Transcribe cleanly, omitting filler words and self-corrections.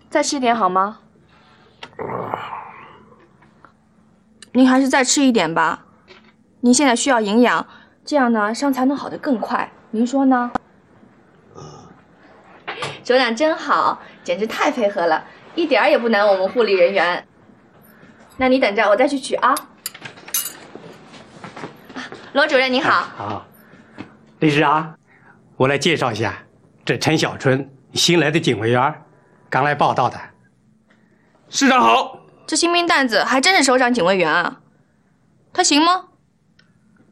再吃一点好吗？您还是再吃一点吧。您现在需要营养，这样呢伤才能好得更快。您说呢？首长真好，简直太配合了，一点儿也不难我们护理人员。那你等着，我再去取啊。罗主任您好。 好，李市长，我来介绍一下，这陈小春，新来的警卫员，刚来报道的。 市长好。 这新兵蛋子还真是首长警卫员啊，他行吗？